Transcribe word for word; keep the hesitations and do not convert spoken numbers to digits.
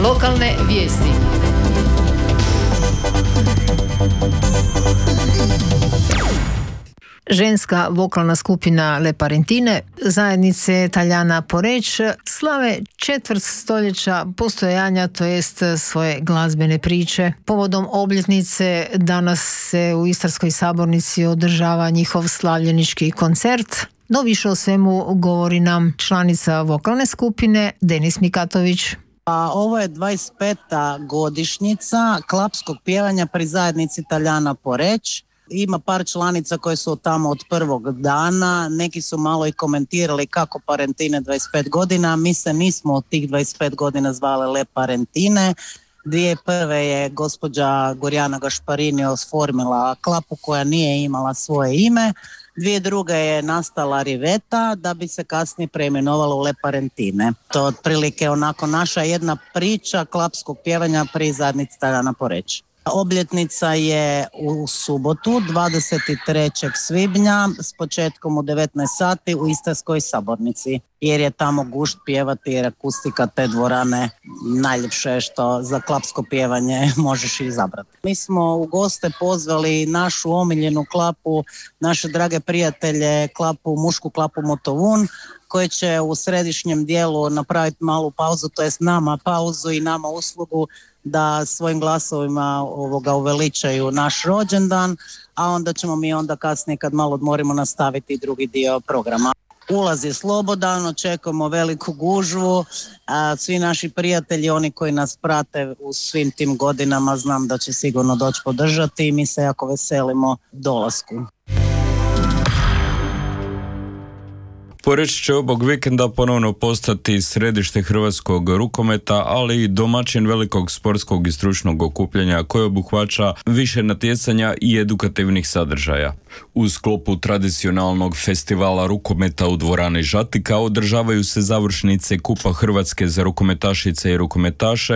Lokalne vijesti. Ženska vokalna skupina Le Parentine zajednice Taljana Poreć slave četvrt stoljeća postojanja, to jest svoje glazbene priče. Povodom obljetnice danas se u Istarskoj sabornici održava njihov slavljenički koncert. No više o svemu govori nam članica vokalne skupine Denis Mikatović. A ovo je dvadeset peta godišnjica klapskog pjevanja pri zajednici Taljana Poreć. Ima par članica koje su tamo od prvog dana, neki su malo i komentirali kako Parentine dvadeset pet godina, mi se nismo od tih dvadeset pet godina zvale Le Parentine. dvije tisuće prve je gospođa Gorjana Gašparini osformila klapu koja nije imala svoje ime. dvije tisuće druge je nastala Riveta da bi se kasnije preimenovala u Le Parentine. To je otprilike onako naša jedna priča klapskog pjevanja pri zajednici Taljana Poreć. Obljetnica je u subotu, dvadeset trećeg svibnja s početkom u devetnaest sati u Istarskoj sabornici, jer je tamo gušt pjevati, jer akustika te dvorane najljepše je što za klapsko pjevanje možeš izabrati. Mi smo u goste pozvali našu omiljenu klapu, naše drage prijatelje, klapu, mušku klapu Motovun, koje će u središnjem dijelu napraviti malu pauzu, to jest nama pauzu i nama uslugu da svojim glasovima ovoga uveličaju naš rođendan, a onda ćemo mi onda kasnije kad malo odmorimo nastaviti drugi dio programa. Ulaz je slobodan, očekujemo veliku gužvu, a svi naši prijatelji, oni koji nas prate u svim tim godinama, znam da će sigurno doći podržati i mi se jako veselimo dolasku. Poreč će ovog vikenda ponovno postati središte hrvatskog rukometa, ali i domaćin velikog sportskog i stručnog okupljanja koje obuhvaća više natjecanja i edukativnih sadržaja. U sklopu tradicionalnog festivala rukometa u dvorani Žatika održavaju se završnice Kupa Hrvatske za rukometašice i rukometaše,